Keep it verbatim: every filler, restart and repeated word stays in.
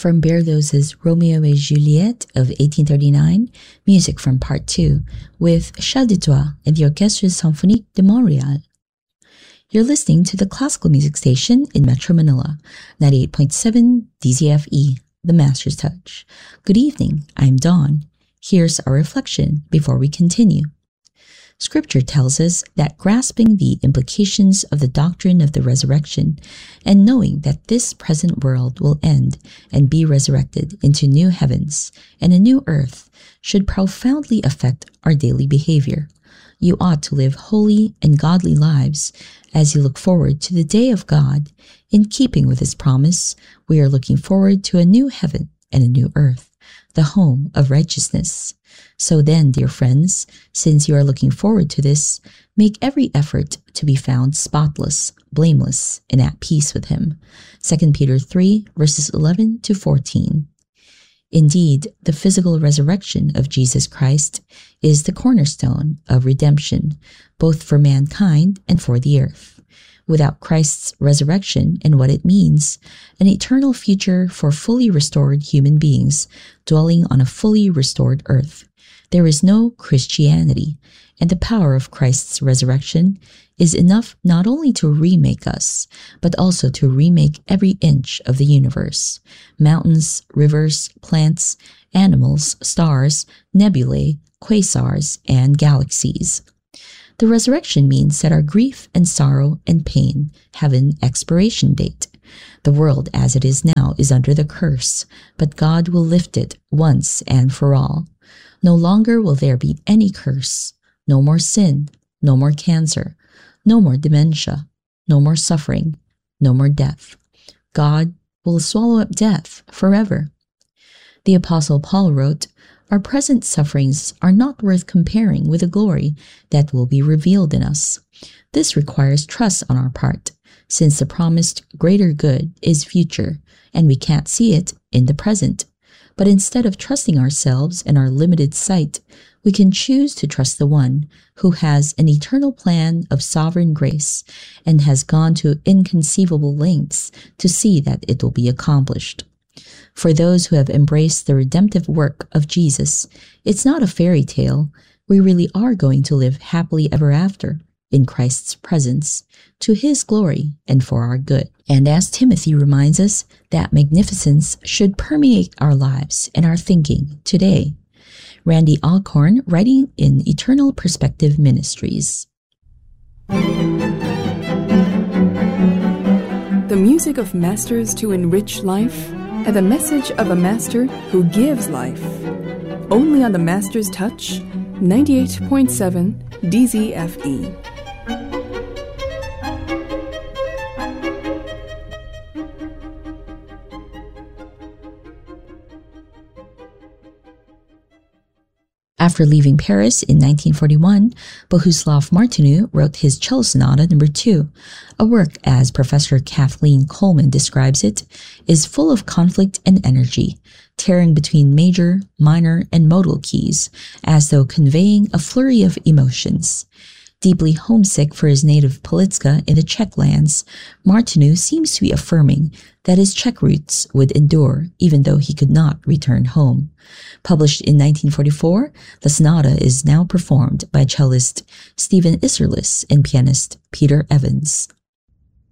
From Berlioz's Romeo et Juliette of eighteen thirty-nine, music from Part two, with Chant de Toi and the Orchestre Symphonique de Montréal. You're listening to the classical music station in Metro Manila, ninety-eight point seven D Z F E, The Master's Touch. Good evening, I'm Dawn. Here's our reflection before we continue. Scripture tells us that grasping the implications of the doctrine of the resurrection and knowing that this present world will end and be resurrected into new heavens and a new earth should profoundly affect our daily behavior. You ought to live holy and godly lives as you look forward to the day of God. In keeping with His promise, we are looking forward to a new heaven and a new earth, the home of righteousness. So then, dear friends, since you are looking forward to this, make every effort to be found spotless, blameless, and at peace with Him. Second Peter three, verses eleven to fourteen. Indeed, the physical resurrection of Jesus Christ is the cornerstone of redemption, both for mankind and for the earth. Without Christ's resurrection and what it means, an eternal future for fully restored human beings dwelling on a fully restored earth, there is no Christianity, and the power of Christ's resurrection is enough not only to remake us, but also to remake every inch of the universe: mountains, rivers, plants, animals, stars, nebulae, quasars, and galaxies. The resurrection means that our grief and sorrow and pain have an expiration date. The world as it is now is under the curse, but God will lift it once and for all. No longer will there be any curse, no more sin, no more cancer, no more dementia, no more suffering, no more death. God will swallow up death forever. The Apostle Paul wrote, "Our present sufferings are not worth comparing with the glory that will be revealed in us." This requires trust on our part, since the promised greater good is future, and we can't see it in the present. But instead of trusting ourselves and our limited sight, we can choose to trust the One who has an eternal plan of sovereign grace and has gone to inconceivable lengths to see that it will be accomplished. For those who have embraced the redemptive work of Jesus, it's not a fairy tale. We really are going to live happily ever after in Christ's presence, to His glory and for our good. And as Timothy reminds us, that magnificence should permeate our lives and our thinking today. Randy Alcorn, writing in Eternal Perspective Ministries. The music of masters to enrich life, and the message of a master who gives life. Only on the Master's Touch, ninety-eight point seven D Z F E. After leaving Paris in nineteen forty-one, Bohuslav Martinu wrote his Cello Sonata number two. A work, as Professor Kathleen Coleman describes it, is full of conflict and energy, tearing between major, minor, and modal keys, as though conveying a flurry of emotions. Deeply homesick for his native Politska in the Czech lands, Martinu seems to be affirming that his Czech roots would endure even though he could not return home. Published in nineteen forty-four, the sonata is now performed by cellist Stephen Isserlis and pianist Peter Evans.